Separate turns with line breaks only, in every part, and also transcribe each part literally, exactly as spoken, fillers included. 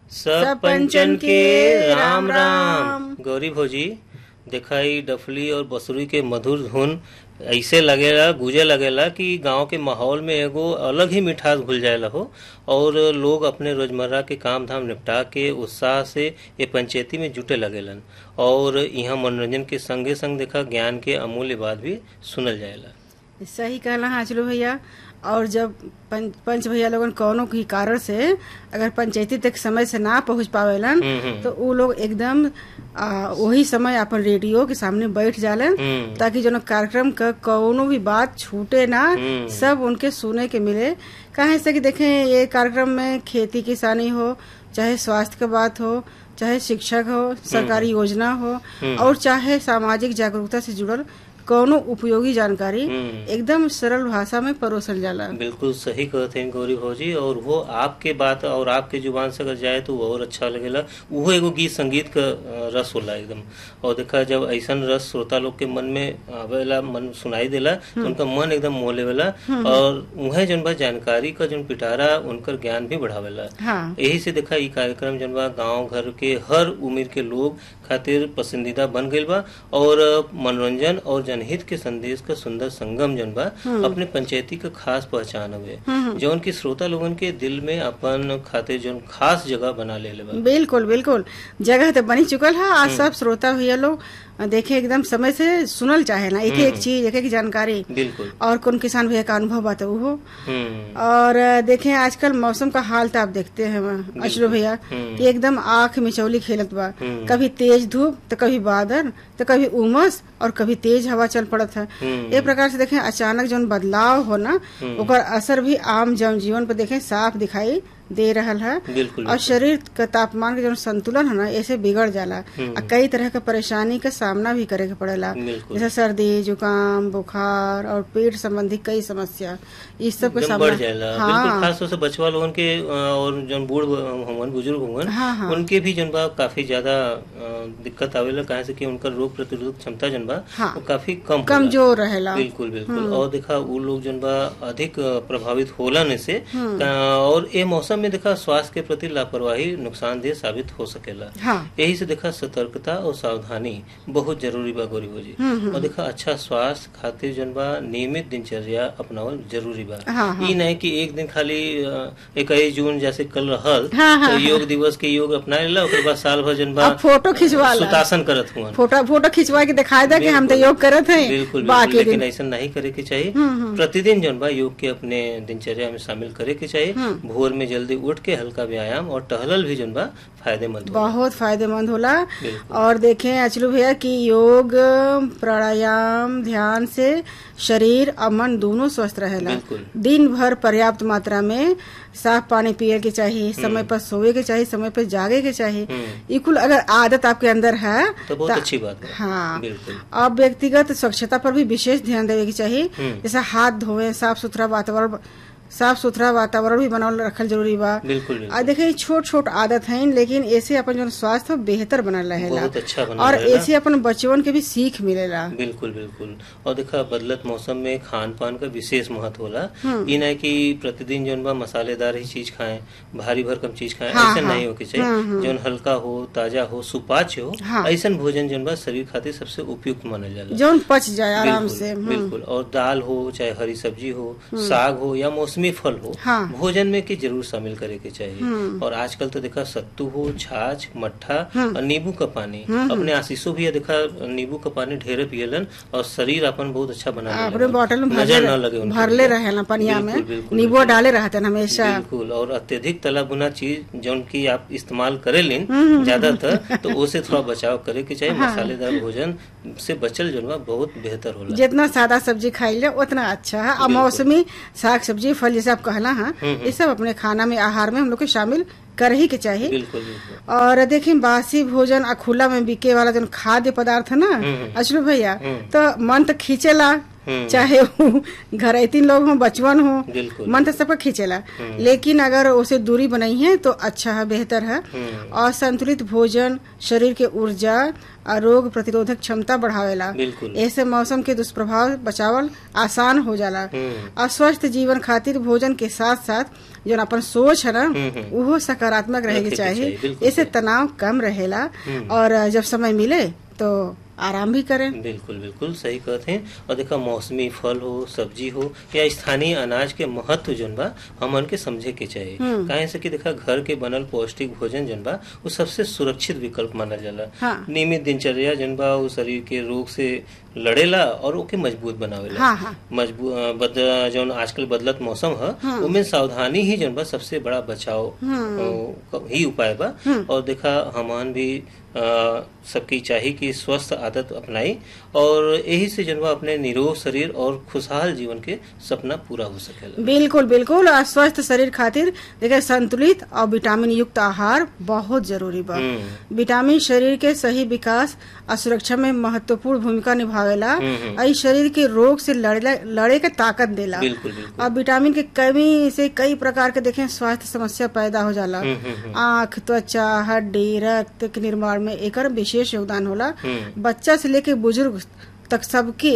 सब पंचन के राम राम। गौरी भौजी दिखाई डफली और बसुरी के मधुर धुन ऐसे लगेला गूंजे लगेला कि गांव के माहौल में एगो अलग ही मिठास घुल जाएला हो और लोग अपने रोजमर्रा के काम धाम निपटा के उत्साह से ये पंचायती में जुटे लगेलन और यहाँ मनोरंजन के संगे संग देखा ज्ञान के अमूल्य बात भी सुनल जाएला।
सही कहला हाँ चलो भैया। और जब पंच, पंच भैया लोगन कौनो की कारण से अगर पंचायती तक समय से ना पहुंच पावेलन तो वो लोग एकदम आ, वही समय अपन रेडियो के सामने बैठ जालन ताकि जो कार्यक्रम का कौनो भी बात छूटे ना, सब उनके सुने के मिले। काहे से कि देखें ये कार्यक्रम में खेती किसानी हो, चाहे स्वास्थ्य की बात हो, चाहे शिक्षक हो, सरकारी योजना हो और चाहे सामाजिक जागरूकता से जुड़ल कौनो उपयोगी जानकारी एकदम सरल भाषा में परोसल जाला।
बिल्कुल सही कहते हैं गौरी भौजी। और वो आपके बात और आपके जुबान से अगर जाए तो वो और अच्छा लगेला। वो एगो गीत संगीत का रस होला एकदम। और देखा जब ऐसा रस श्रोता लोग के मन में आवेला, मन सुनाई देला तो उनका मन एकदम मोह लेवेला और उन्हें जन बा जानकारी का जन पिटारा उनकर ज्ञान भी बढ़ावेला।
हाँ।
यही से देखा ये कार्यक्रम जन बा गाँव घर के हर उम्र के लोग खातिर पसंदीदा बन गईल बा और मनोरंजन और जनहित के संदेश का सुंदर संगम जन बा अपने पंचायती का खास पहचान हुए जो उनकी श्रोता लोगन के दिल में अपन खातिर जो खास जगह बना ले ले बा।
बिल्कुल बिल्कुल जगह तो बनी चुकल है। आज सब श्रोता भैया लोग देखे एकदम समय से सुनल चाहे ना एक एक चीज एक एक जानकारी।
बिल्कुल।
और कौन किसान भैया का अनुभव बात हो। और देखें आजकल मौसम का हाल तो आप देखते हैं अचलो भैया कि एकदम आंख मिचौली खेलत बा। कभी तेज धूप तो कभी बादल तो कभी उमस और कभी तेज हवा चल पड़त है। एक प्रकार से देखें अचानक जो बदलाव हो ना ओकर असर भी आम जनजीवन पर देखें साफ दिखाई दे रहा है।
बिल्कुल,
और शरीर का तापमान का जो संतुलन है ना ऐसे बिगड़ जाला और कई तरह का परेशानी का सामना भी करे के पड़ेला, जैसे सर्दी जुकाम बुखार और पेट संबंधी कई समस्या इस सब का सामना।
हाँ। खास तौर से बचवा लोगन के और जो बूढ़ होंगन बुजुर्ग होंगन हाँ हाँ। उनके भी जन बा काफी ज्यादा दिक्कत आवेला कहे से कि उनका रोग प्रतिरोधक क्षमता जन बा हाँ। वो काफी कम
कमजोर रहेला।
बिल्कुल बिल्कुल। और देखा वो लोग जन बा अधिक प्रभावित होलन से और ये मौसम में देखा स्वास्थ्य के प्रति लापरवाही नुकसानदेह साबित हो सकेला। हाँ। यही से देखा सतर्कता और सावधानी बहुत जरूरी बा गौरी भौजी। और देखा अच्छा स्वास्थ्य खातिर जन बा नियमित दिनचर्या अपनावल जरूरी बा। हाँ हाँ। ये नहीं कि एक दिन खाली इक्कीस जून जैसे कल रहल हाँ हाँ। तो योग दिवस के योग अपना लेला उसके बाद साल भर जन बा
फोटो खिंचवा
सुतासन करत हुआ
फोटो फोटो खिंचवा के दिखाई दे कि हम तो योग करत हैं।
बिल्कुल बिल्कुल। लेकिन ऐसा नहीं करे के चाहिए। प्रतिदिन जन बा योग के अपने दिनचर्या में शामिल करे के चाहिए। भोर में जल्दी उठ के हल्का व्यायाम और टहलल भी जन बा फायदेमंद
बहुत फायदेमंद होला। और देखें अचलू भैया कि योग प्राणायाम ध्यान से शरीर और मन दोनों स्वस्थ रहेला। दिन भर पर्याप्त मात्रा में साफ पानी पिए के चाहिए, समय पर सोए के चाहिए, समय पर जागे के चाहिए। ये कुल अगर आदत आपके अंदर है
तो बहुत अच्छी बात है।
हाँ। अब व्यक्तिगत स्वच्छता पर भी विशेष ध्यान देवे की चाहिए, जैसे हाथ धोए, साफ सुथरा वातावरण साफ सुथरा वातावरण भी बनावल रखल जरूरी बा।
बिल्कुल, बिल्कुल।
देखिए छोट छोट आदत है लेकिन ऐसे अपन जो स्वास्थ्य बेहतर बनल रहेला
अच्छा
और ऐसे अपन बच्चों के भी सीख मिलेला।
बिल्कुल बिल्कुल। और देखा बदलत मौसम में खान पान का विशेष महत्व होला। ये नहीं कि प्रतिदिन जो बा मसालेदार ही चीज खाएं, भारी भरकम चीज खाएं, हाँ, ऐसा हाँ, नहीं होके चाहिए। जो हल्का हो, ताजा हो, सुपाच्य हो, हाँ, ऐसा भोजन जो बा शरीर खातिर सबसे उपयुक्त मानल जाला,
जो पच जाए आराम से।
बिल्कुल। और दाल हो चाहे हरी सब्जी हो, साग हो या मौसमी फल हो, हाँ। भोजन में की जरूर शामिल करे के चाहिए। और आजकल तो देखा सत्तू हो, छाछ, मट्ठा और नींबू का पानी। अपने आशीषों भी देखा नींबू का पानी ढेरे पियलन और शरीर अपन बहुत अच्छा बना
अपने बोतल में नजर न लगे भरले रहे ना पनिया में नींबू डाले रहते हमेशा।
बिल्कुल। और अत्यधिक तला भुना चीज जो की आप इस्तेमाल करे लेन ज्यादातर तो उसे थोड़ा बचाव करे के चाहिए। मसालेदार भोजन से बचल जो बहुत बेहतर होला।
जितना सादा सब्जी खाई ले उतना अच्छा है। और मौसमी साग सब्जी फल जैसे आप कहला है ये सब अपने खाना में आहार में हम लोग को शामिल कर ही के चाहिए।
बिल्कुल, बिल्कुल।
और देखिए बासी भोजन खुला में बिके वाला जो खाद्य पदार्थ है ना अचलू भैया तो मन तो खींचेला चाहे वो घरैतीन लोग हो, बचवन हो, मन तो सबका खींचेला, लेकिन अगर उसे दूरी बनाई है तो अच्छा है, बेहतर है। और संतुलित भोजन शरीर के ऊर्जा और रोग प्रतिरोधक क्षमता बढ़ावेला। ऐसे मौसम के दुष्प्रभाव बचावल आसान हो जाला। और स्वस्थ जीवन खातिर भोजन के साथ साथ जो अपन सोच है ना वो सकारात्मक रहेगी चाहिए। इससे तनाव कम रहेला और जब समय मिले तो आराम भी करें।
बिल्कुल बिल्कुल सही कहते हैं। और देखा मौसमी फल हो, सब्जी हो या स्थानीय अनाज के महत्व जन बा हमन के समझे के चाहिए। काहे से कि देखा घर के बनल पौष्टिक भोजन जन बा वो सबसे सुरक्षित विकल्प मानल जाला। हाँ। नियमित दिनचर्या जन बा वो शरीर के रोग से लड़ेला और ओके मजबूत बनावेला। हाँ हाँ। मजबूत बद जौन आजकल बदलत मौसम है हाँ। उनमें सावधानी ही जन बा सबसे बड़ा बचाव हाँ। ही उपाय बा। और देखा हमन भी सबकी चाहिए कि स्वस्थ आदत अपनाई और यही से जनवा अपने निरोग शरीर और खुशहाल जीवन के सपना पूरा हो सकेला।
बिल्कुल बिल्कुल। और स्वस्थ शरीर खातिर देखिए संतुलित और विटामिन युक्त आहार बहुत जरूरी बा। विटामिन शरीर के सही विकास और सुरक्षा में महत्वपूर्ण भूमिका निभावेला। और शरीर के रोग से लड़े लड़े के ताकत देला।
बिल्कुल, बिल्कुल।
और विटामिन के कमी से कई प्रकार के देखें स्वास्थ्य समस्या पैदा हो जाला। आँख, त्वचा, हड्डी, रक्त के निर्माण में एकर विशेष योगदान होला। बच्चा से लेके बुजुर्ग तक सबके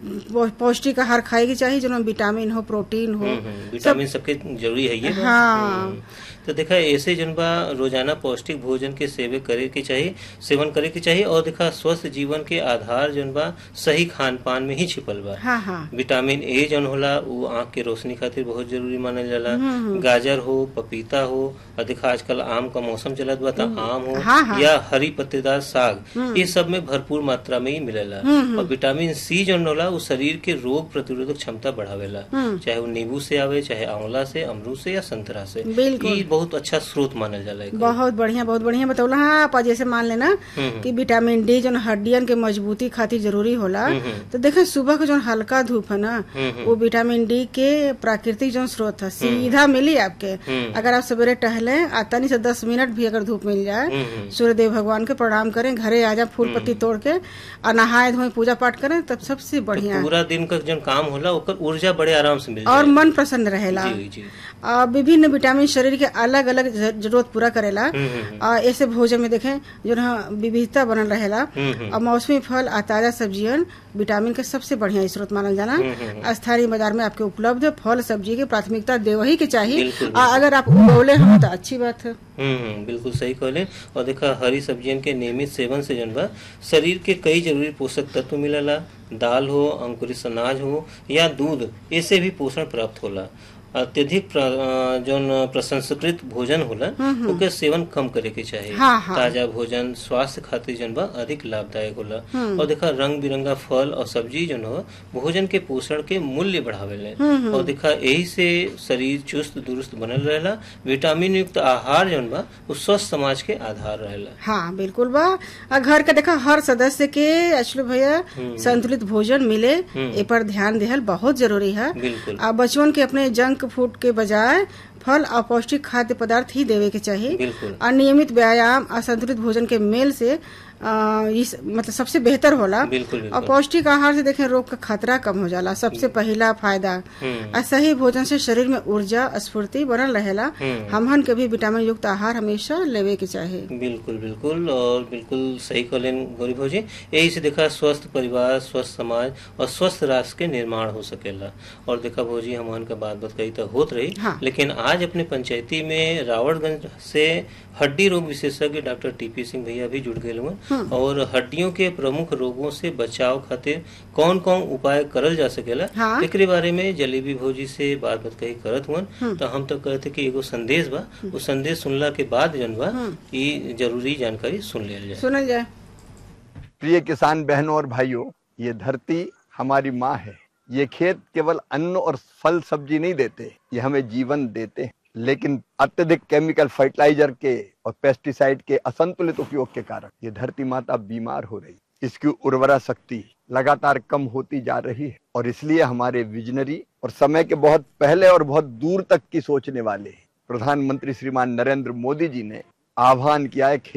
पौष्टिक आहार खाए के चाहिए जिसमें विटामिन हो, प्रोटीन हो।
विटामिन सब, सबके जरूरी है ये।
हाँ।
तो देखा ऐसे जनबा रोजाना पौष्टिक भोजन के सेवन करे के चाहिए सेवन करे के चाहिए। और देखा स्वस्थ जीवन के आधार जनबा सही खान पान में ही छिपल बा।
हाँ हाँ।
विटामिन ए जन होला वो आँख के रोशनी खातिर बहुत जरूरी मानल जाला। गाजर हो, पपीता हो, और देखा आजकल आम का मौसम चलत बा, आम हो
हाँ हाँ।
या हरी पत्तेदार साग, ये सब में भरपूर मात्रा में ही मिलेला। और विटामिन सी जन होला वो शरीर के रोग प्रतिरोधक क्षमता बढ़ावेला, चाहे वो नींबू से आवे, चाहे आंवला से, अमरूद से या संतरा से। ये बहुत अच्छा स्रोत मानल जाला।
बहुत बढ़िया बहुत बढ़िया बतौला। हाँ आप जैसे मान लेना कि विटामिन डी जो हड्डियन के मजबूती खातिर जरूरी होला। तो देखें सुबह का जो हल्का धूप है ना वो विटामिन डी के प्राकृतिक जो स्रोत है, सीधा मिली आपके। अगर आप सवेरे टहले आता नहीं से दस मिनट भी अगर धूप मिल जाए, सूर्यदेव भगवान के प्रणाम करें, घरे आ जाए फूल पत्ती तोड़ के और नहाए धोए पूजा पाठ करें, तब सबसे बढ़िया।
पूरा दिन का जो काम होला ओकर ऊर्जा बड़े आराम से मिल
और मन प्रसन्न रहेला। विभिन्न विटामिन शरीर के अलग अलग जरूरत पूरा करेला। और ऐसे भोजन में देखें जो विविधता बनल रहेला। और मौसमी फल और ताजा सब्जियन विटामिन के सबसे बढ़िया स्रोत मानल जाना। स्थानीय बाजार में आपके उपलब्ध फल सब्जी की प्राथमिकता देव ही के चाहिए। और अगर आप उगौले हो तो अच्छी बात है।
हम्म बिल्कुल सही कहले। और देखा हरी सब्जियन के नियमित सेवन से जनबा शरीर के कई जरूरी पोषक तत्व मिलेला। दाल हो, अंकुरित अनाज हो या दूध, इससे भी पोषण प्राप्त होला। अत्यधिक जौन प्रसंस्कृत भोजन होला ओके सेवन कम करे के चाहिए। हाँ हाँ। ताजा भोजन स्वास्थ्य खातिर जनबा अधिक लाभदायक होला। और देखा रंग बिरंगा फल और सब्जी जन हो भोजन के पोषण के मूल्य बढ़ावेले। और देखा यही से शरीर चुस्त दुरुस्त बनल रहेला। विटामिन युक्त आहार जन बा वो स्वस्थ समाज के आधार रहेला।
हाँ बिल्कुल बा। घर का देखा हर सदस्य के अचलू भैया संतुलित भोजन मिले ए पर ध्यान देहल बहुत जरूरी है।
बिल्कुल।
बचपन के अपने जंक फूड के बजाय फल और पौष्टिक खाद्य पदार्थ ही देवे के चाहिए। और नियमित व्यायाम और संतुलित भोजन के मेल से आ, इस मतलब सबसे बेहतर होला।
बिल्कुल, बिल्कुल।
और पौष्टिक आहार से देखें रोग का खतरा कम हो जाला, सबसे पहला फायदा। और सही भोजन से शरीर में ऊर्जा स्फूर्ति बनल रहेला। हमहन के भी विटामिन युक्त आहार हमेशा लेवे के चाहिए।
बिल्कुल बिल्कुल। और बिल्कुल सही कहलेन गौरी भौजी। यही से देखा स्वस्थ परिवार, स्वस्थ समाज और स्वस्थ राष्ट्र के निर्माण हो सकेला। और देखा भौजी हमहन का बात बात कही तो होत रही। हाँ। लेकिन आज अपने पंचायती में रावणगंज से हड्डी रोग विशेषज्ञ डॉक्टर टीपी सिंह भैया भी जुड़ गए हुए। और हड्डियों के प्रमुख रोगों से बचाव खातिर कौन कौन उपाय करल जा सकेला। हाँ। एकरे बारे में जलेबी भौजी से बात बात कही करत हुआ। तो हम तो कहते कि एगो संदेश बा, वो संदेश सुनला के बाद जन बा ये जरूरी जानकारी सुन लिया जाए।
सुनल जाए।
प्रिय किसान बहनों और भाइयों, ये धरती हमारी माँ है। ये खेत केवल अन्न और फल सब्जी नहीं देते, ये हमें जीवन देते हैं। लेकिन अत्यधिक केमिकल फर्टिलाइजर के और पेस्टिसाइड के असंतुलित उपयोग के कारण ये धरती माता बीमार हो रही, इसकी उर्वरा शक्ति लगातार कम होती जा रही है। और इसलिए हमारे विजनरी और समय के बहुत पहले और बहुत दूर तक की सोचने वाले प्रधानमंत्री श्रीमान नरेंद्र मोदी जी ने आह्वान किया है